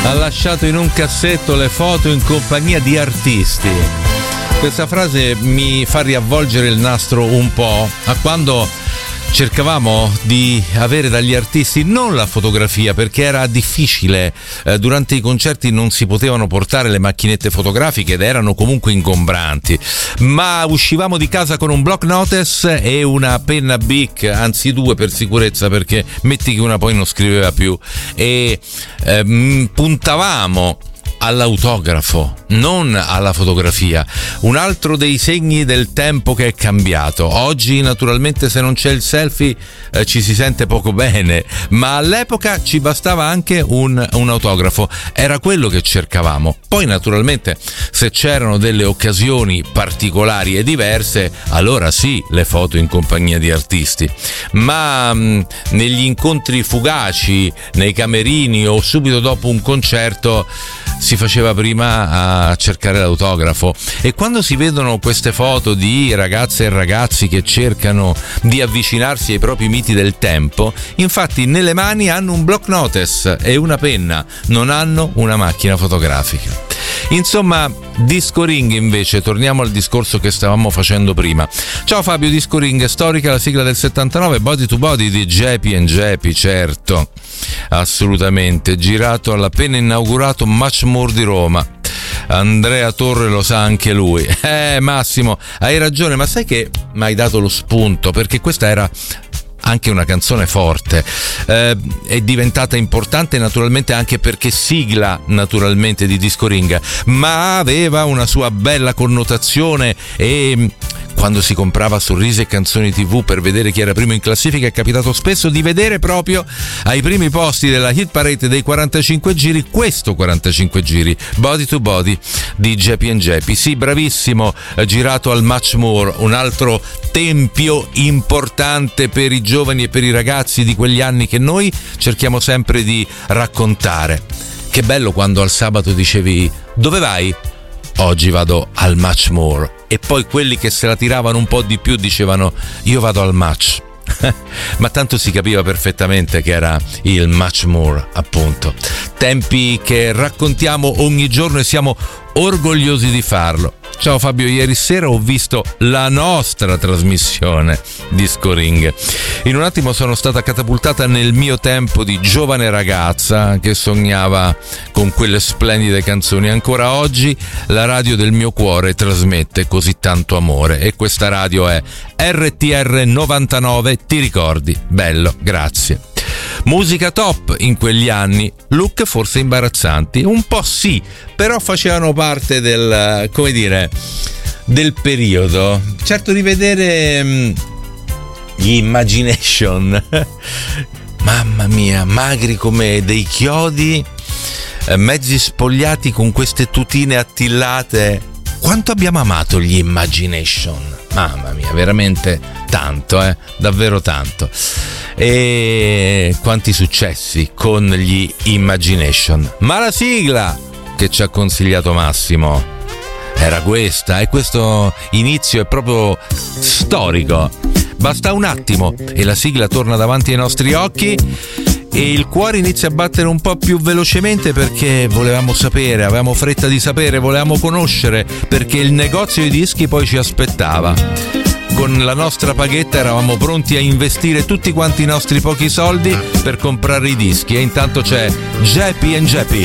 ha lasciato in un cassetto le foto in compagnia di artisti. Questa frase mi fa riavvolgere il nastro un po' a quando cercavamo di avere dagli artisti non la fotografia, perché era difficile, durante i concerti non si potevano portare le macchinette fotografiche ed erano comunque ingombranti, ma uscivamo di casa con un block notice e una penna Bic, anzi due per sicurezza, perché metti che una poi non scriveva più, e puntavamo all'autografo, non alla fotografia. Un altro dei segni del tempo che è cambiato. Oggi naturalmente se non c'è il selfie ci si sente poco bene, ma all'epoca ci bastava anche un autografo, era quello che cercavamo. Poi naturalmente se c'erano delle occasioni particolari e diverse, allora sì, le foto in compagnia di artisti, ma negli incontri fugaci, nei camerini o subito dopo un concerto si faceva prima a cercare l'autografo. E quando si vedono queste foto di ragazze e ragazzi che cercano di avvicinarsi ai propri miti del tempo, infatti nelle mani hanno un block notice e una penna, non hanno una macchina fotografica. Insomma, Disco Ring invece, torniamo al discorso che stavamo facendo prima. Ciao Fabio, Disco Ring, storica la sigla del 79, Body to Body di Jeppy & Jeppy, certo, assolutamente, girato all'appena inaugurato Much More di Roma. Andrea Torre lo sa anche lui. Massimo, hai ragione, ma sai che mi hai dato lo spunto, perché questa era anche una canzone forte, è diventata importante naturalmente anche perché sigla naturalmente di Disco Ring, ma aveva una sua bella connotazione. E quando si comprava Sorrisi e Canzoni TV per vedere chi era primo in classifica, è capitato spesso di vedere proprio ai primi posti della hit parade dei 45 giri questo 45 giri, Body to Body di Jeppy & Jeppy. Sì, bravissimo, girato al Much More, un altro tempio importante per i giovani e per i ragazzi di quegli anni che noi cerchiamo sempre di raccontare. Che bello quando al sabato dicevi: dove vai? Oggi vado al Much More. E poi quelli che se la tiravano un po' di più dicevano: io vado al Much. Ma tanto si capiva perfettamente che era il Much More, appunto. Tempi che raccontiamo ogni giorno e siamo orgogliosi di farlo. Ciao Fabio, ieri sera ho visto la nostra trasmissione Disco Ring. In un attimo sono stata catapultata nel mio tempo di giovane ragazza che sognava con quelle splendide canzoni. Ancora oggi la radio del mio cuore trasmette così tanto amore, e questa radio è RTR 99, ti ricordi? Bello, grazie. Musica top in quegli anni, look forse imbarazzanti, un po' sì, però facevano parte del, come dire, del periodo. Certo, di vedere gli Imagination, mamma mia, magri come dei chiodi, mezzi spogliati con queste tutine attillate. Quanto abbiamo amato gli Imagination, mamma mia, veramente tanto, davvero tanto. E quanti successi con gli Imagination. Ma la sigla che ci ha consigliato Massimo era questa, e questo inizio è proprio storico. Basta un attimo e la sigla torna davanti ai nostri occhi e il cuore inizia a battere un po' più velocemente, perché volevamo sapere, avevamo fretta di sapere, volevamo conoscere, perché il negozio di dischi poi ci aspettava. Con la nostra paghetta eravamo pronti a investire tutti quanti i nostri pochi soldi per comprare i dischi, e intanto c'è Jeppy & Jeppy.